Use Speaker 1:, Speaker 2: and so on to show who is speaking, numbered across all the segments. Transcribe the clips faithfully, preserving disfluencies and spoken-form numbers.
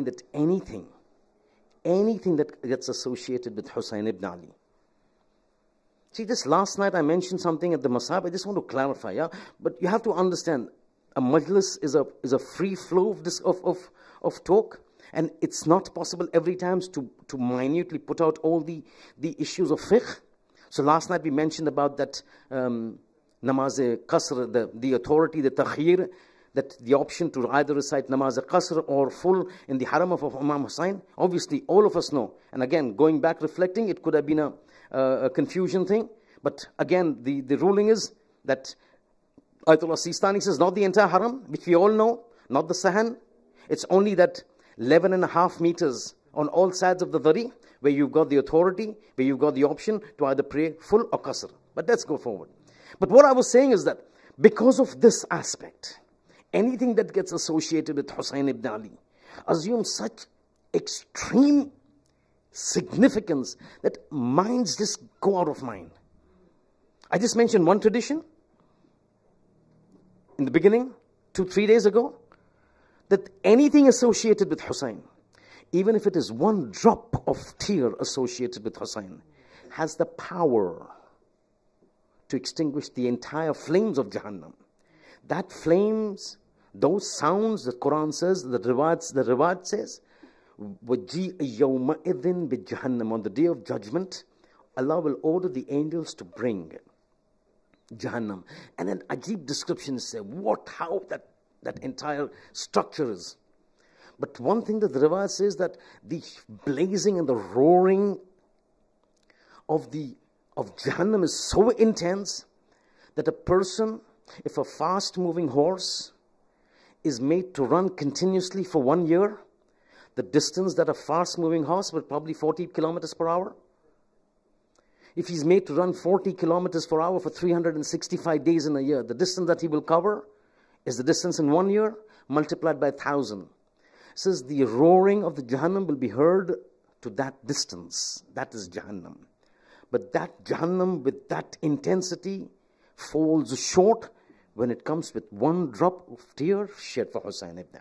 Speaker 1: find that anything, anything that gets associated with Hussein ibn Ali. See, just last night I mentioned something at the Masab. I just want to clarify, yeah? But you have to understand, a majlis is a, is a free flow of, this, of, of, of talk. And it's not possible every time to, to minutely put out all the, the issues of fiqh. So last night we mentioned about that um, namaz-e-qasr, the, the authority, the takhir, that the option to either recite namaz-e-qasr or full in the haram of, of Imam Hussain. Obviously, all of us know. And again, going back, reflecting, it could have been a, uh, a confusion thing. But again, the, the ruling is that Ayatollah Sistani says not the entire haram, which we all know, not the sahan. It's only that eleven and a half meters on all sides of the dhari, where you've got the authority, where you've got the option to either pray full or qasr. But let's go forward. But what I was saying is that because of this aspect, anything that gets associated with Hussein ibn Ali assumes such extreme significance that minds just go out of mind. I just mentioned one tradition in the beginning, two, three days ago, that anything associated with Hussein, even if it is one drop of tear associated with Hussein, has the power to extinguish the entire flames of Jahannam. That flames, those sounds, the Quran says, the Riwayat, the Riwayat says, وَجِيءَ يَوْمَئِذٍ بِجَهَنَّمَ. On the day of judgment, Allah will order the angels to bring Jahannam. And then ajib descriptions say what, how that that entire structure is. But one thing that the Riwayat says, that the blazing and the roaring of the of Jahannam is so intense that a person, if a fast-moving horse is made to run continuously for one year, the distance that a fast-moving horse would probably forty kilometers per hour. If he's made to run forty kilometers per hour for three hundred sixty-five days in a year, the distance that he will cover is the distance in one year multiplied by a thousand. It says the roaring of the Jahannam will be heard to that distance. That is Jahannam. But that Jahannam with that intensity falls short when it comes with one drop of tear shed for Hussein ibn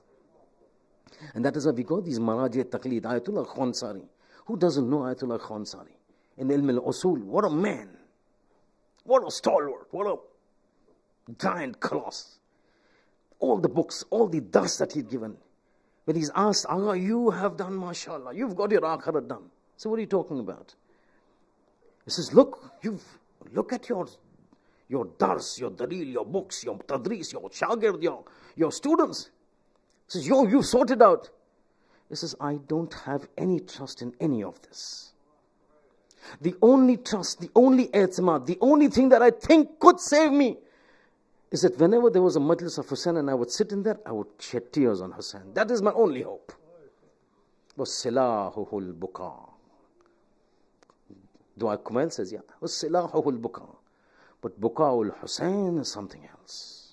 Speaker 1: Ali. And that is why we got these Maraji Taqleed, Ayatollah Khansari. Who doesn't know Ayatollah Khansari? In Ilm al-Usul, what a man. What a stalwart. What a giant coloss. All the books, all the dars that he'd given. When he's asked, Allah, you have done, mashallah, you've got your akhirat done. So what are you talking about? He says, look, you've, look at your, your dars, your dalil, your books, your tadris, your shagird, your, your students. He says, yo, you've sorted out. He says, I don't have any trust in any of this. The only trust, the only i'timad, the only thing that I think could save me is that whenever there was a majlis of Hussein and I would sit in there, I would shed tears on Hussein. That is my only hope. وَالسِّلَاحُهُ الْبُكَى. Dua Kumail says, yeah, وَالسِّلَاحُهُ الْبُكَى. But Buka'ul Hussein is something else.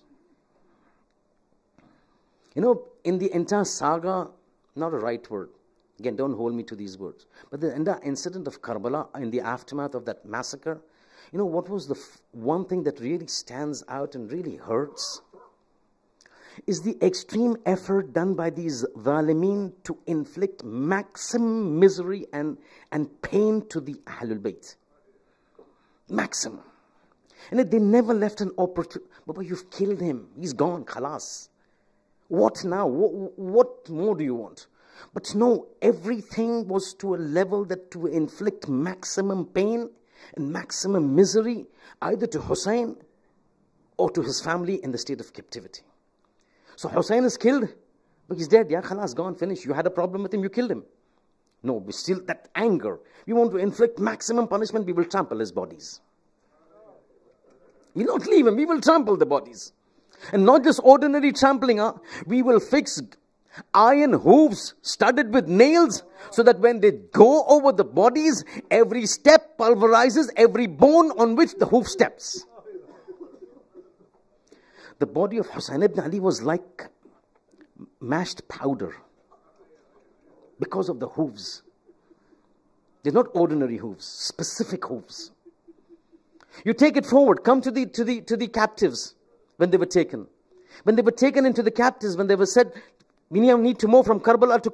Speaker 1: You know, in the entire saga, not a right word. Again, don't hold me to these words. But the entire incident of Karbala, in the aftermath of that massacre, you know, what was the f one thing that really stands out and really hurts? Is the extreme effort done by these Zalimeen to inflict maximum misery and, and pain to the Ahlul Bayt. Maximum. And they never left an opportunity. Baba, you've killed him. He's gone. Khalas. What now? What, what more do you want? But no, everything was to a level that to inflict maximum pain and maximum misery, either to Hussein or to his family in the state of captivity. So Hussein is killed, but he's dead. Yeah, khalas, gone, finished. You had a problem with him, you killed him. No, we still, that anger. We want to inflict maximum punishment, we will trample his bodies. We will not leave him, we will trample the bodies. And not just ordinary trampling, huh? We will fix iron hooves studded with nails, so that when they go over the bodies, every step pulverizes every bone on which the hoof steps. The body of Hussein ibn Ali was like mashed powder because of the hooves. They're not ordinary hooves, specific hooves. You take it forward, come to the, to the, to the captives when they were taken. When they were taken into the captives, when they were said, we need to move from Karbala to